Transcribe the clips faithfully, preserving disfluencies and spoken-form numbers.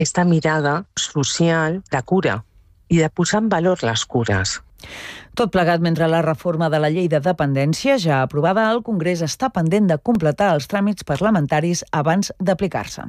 aquesta mirada social de cura i de posar en valor les cures. Tot plegat mentre la reforma de la llei de dependència, ja aprovada al Congrés, està pendent de completar els tràmits parlamentaris abans d'aplicar-se.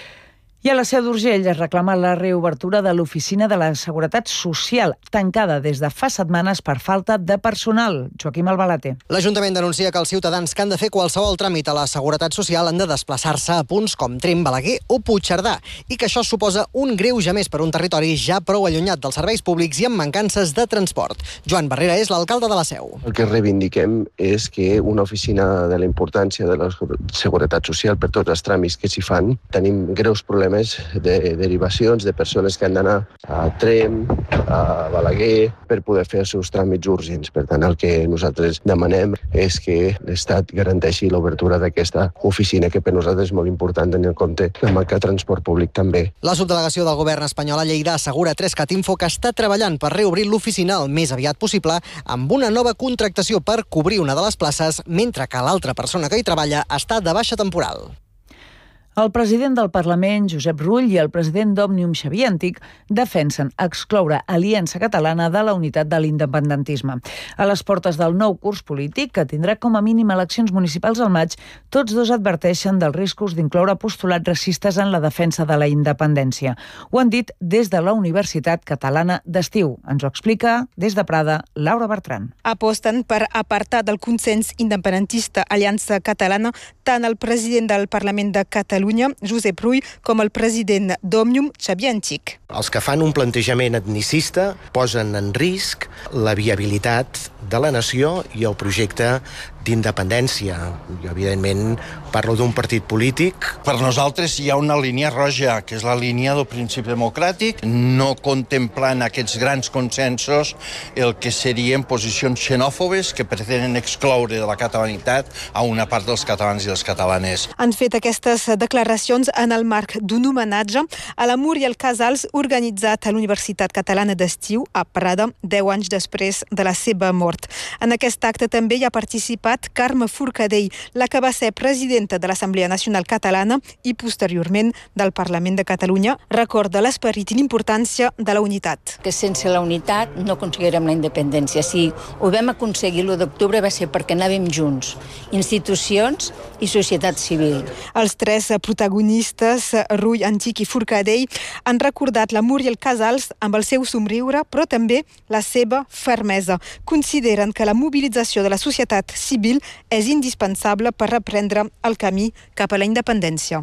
I a la Seu d'Urgell es reclama la reobertura de l'Oficina de la Seguretat Social, tancada des de fa setmanes per falta de personal. Joaquim Albalate. L'Ajuntament denuncia que els ciutadans que han de fer qualsevol tràmit a la Seguretat Social han de desplaçar-se a punts com Tremp, Balaguer o Puigcerdà i que això suposa un greuge més per un territori ja prou allunyat dels serveis públics i amb mancances de transport. Joan Barrera és l'alcalde de la Seu. El que reivindiquem és que una oficina de la importància de la Seguretat Social per tots els tràmits que s'hi fan, tenim greus problemes de derivacions de persones que han d'anar a Tremp, a Balaguer, per poder fer els seus tràmits urgents. Per tant, el que nosaltres demanem és que l'Estat garanteixi l'obertura d'aquesta oficina, que per nosaltres és molt important tenir en compte la manca de transport públic també. La subdelegació del govern espanyol a Lleida assegura a tres cat info que està treballant per reobrir l'oficina el més aviat possible amb una nova contractació per cobrir una de les places, mentre que l'altra persona que hi treballa està de baixa temporal. El president del Parlament, Josep Rull, i el president d'Òmnium, Xavier Antich, defensen excloure Aliança Catalana de la unitat de l'independentisme. A les portes del nou curs polític, que tindrà com a mínim eleccions municipals al maig, tots dos adverteixen dels riscos d'incloure postulats racistes en la defensa de la independència. Ho han dit des de la Universitat Catalana d'Estiu. Ens ho explica des de Prada Laura Bertran. Aposten per apartar del consens independentista Aliança Catalana tant el president del Parlament de Catalunya, Josep Rull, com el president d'Òmnium, Xavier Antich. Els que fan un plantejament etnicista posen en risc la viabilitat de la nació i el projecte d'independència. Jo, evidentment, parlo d'un partit polític. Per nosaltres hi ha una línia roja, que és la línia del principi democràtic, no contemplant aquests grans consensos el que serien posicions xenòfobes que pretenen excloure de la catalanitat a una part dels catalans i les catalanes. Han fet aquestes declaracions en el marc d'un homenatge a la Muriel Casals organitzat a l'Universitat Catalana d'Estiu a Prada, deu anys després de la seva mort. En aquest acte també hi ha participat Carme Forcadell, la que va ser presidenta de l'Assemblea Nacional Catalana i posteriorment del Parlament de Catalunya. Recorda l'esperit i l'importància de la unitat. Que sense la unitat no aconseguirem la independència. Si ho vam aconseguir l'u d'octubre va ser perquè anàvem junts, institucions i societat civil. Els tres protagonistes, Rull, Antich i Forcadell, han recordat la Muriel Casals amb el seu somriure, però també la seva fermesa. Consideren que la mobilització de la societat civil és indispensable per reprendre el camí cap a la independència.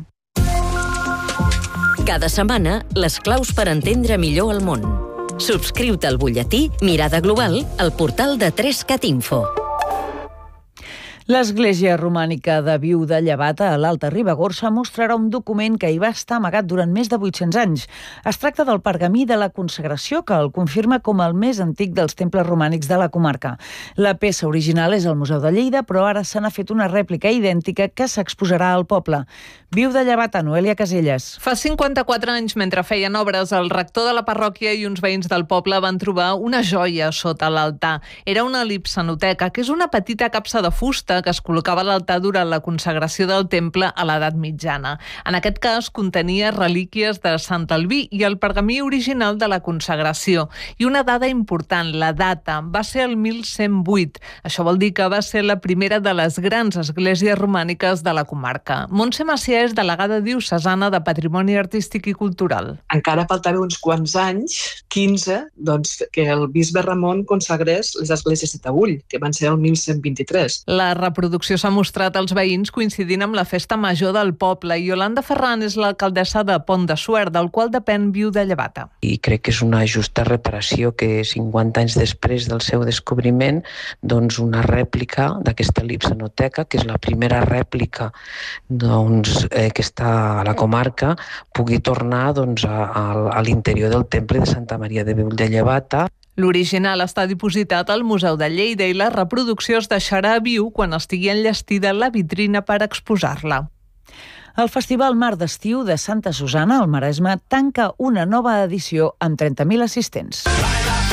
Cada setmana, les claus per entendre millor el món. Subscriu-te al butlletí Mirada Global al portal de tres cat info. L'església romànica de Viu de Llevata, a l'Alta Ribagorça, mostrarà un document que hi va estar amagat durant més de vuit-cents anys. Es tracta del pergamí de la consagració, que el confirma com el més antic dels temples romànics de la comarca. La peça original és al Museu de Lleida, però ara se n'ha fet una rèplica idèntica que s'exposarà al poble. Viu de Llevata, Noelia Caselles. Fa cinquanta-quatre anys, mentre feien obres, el rector de la parròquia i uns veïns del poble van trobar una joia sota l'altar. Era una lipsanoteca, que és una petita capsa de fusta que es col·locava a l'altar durant la consagració del temple a l'edat mitjana. En aquest cas, contenia relíquies de Sant Albí i el pergamí original de la consagració. I una dada important, la data, va ser el mil cent vuit. Això vol dir que va ser la primera de les grans esglésies romàniques de la comarca. Montse Macià és delegada diocesana de Patrimoni Artístic i Cultural. Encara faltava uns quants anys, quinze, doncs, que el bisbe Ramon consagrés les esglésies de Taüll, que van ser el mil cent vint-i-tres. La reproducció s'ha mostrat als veïns coincidint amb la festa major del poble i Yolanda Ferran és l'alcaldessa de Pont de Suert, del qual depèn Viu de Llevata. I crec que és una justa reparació que cinquanta anys després del seu descobriment, doncs una rèplica d'aquesta lipsanoteca, que és la primera rèplica doncs, eh, que està a la comarca, pugui tornar doncs, a, a, a l'interior del temple de Santa Maria de Viu de Llevata. L'original està dipositat al Museu de Lleida i la reproducció es deixarà a Viu quan estigui enllestida la vitrina per exposar-la. El Festival Mar d'Estiu de Santa Susanna, al Maresme, tanca una nova edició amb trenta mil assistents.